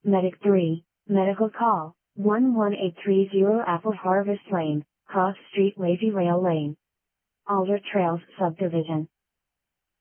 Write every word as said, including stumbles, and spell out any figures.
Medic three, Medical Call, one one eight three zero Apple Harvest Lane, Cross Street Lazy Rail Lane. Alder Trails Subdivision.